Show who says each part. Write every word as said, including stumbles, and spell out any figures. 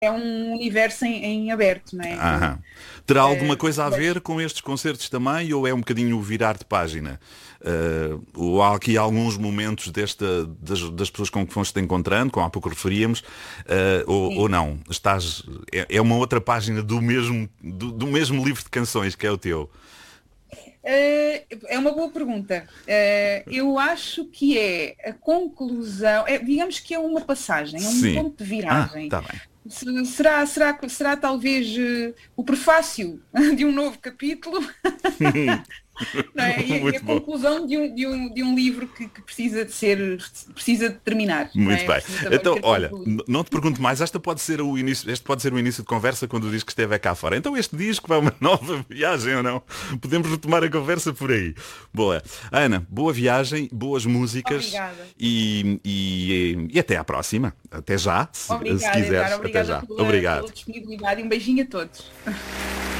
Speaker 1: é um universo em, em aberto, não é?
Speaker 2: Aham. Terá alguma
Speaker 1: É,
Speaker 2: coisa a ver com estes concertos também, ou é um bocadinho o virar de página? Uh, ou há aqui alguns momentos desta, das, das pessoas com que foste encontrando, como há pouco referíamos, uh, ou, ou não? Estás, é, é uma outra página do mesmo, do, do mesmo livro de canções que é o teu?
Speaker 1: É é uma boa pergunta. É, eu acho que é a conclusão, é, digamos que é uma passagem, é um
Speaker 2: Sim.
Speaker 1: ponto de
Speaker 2: Ah,
Speaker 1: viragem.
Speaker 2: está bem.
Speaker 1: Se- Será, será, será talvez eh, o prefácio de um novo capítulo, não é? E, a e a
Speaker 2: Muito bom.
Speaker 1: conclusão de um, de um, de um livro que, que precisa de ser, precisa de terminar, não
Speaker 2: Muito
Speaker 1: é?
Speaker 2: bem.
Speaker 1: Precisa também
Speaker 2: Então,
Speaker 1: ser
Speaker 2: olha,
Speaker 1: concluído.
Speaker 2: n- não te pergunto mais, esta pode ser o início, este pode ser o início de conversa quando o disco esteve cá fora. Então este disco vai uma nova viagem ou não? Podemos retomar a conversa por aí. Boa. Ana, boa viagem, boas músicas
Speaker 1: Obrigada.
Speaker 2: e, e, e até à próxima. Até já, se, se
Speaker 1: Obrigada,
Speaker 2: quiseres.
Speaker 1: Edgar.
Speaker 2: Até
Speaker 1: Obrigada
Speaker 2: já.
Speaker 1: pela,
Speaker 2: Obrigado.
Speaker 1: pela disponibilidade e um beijinho a todos.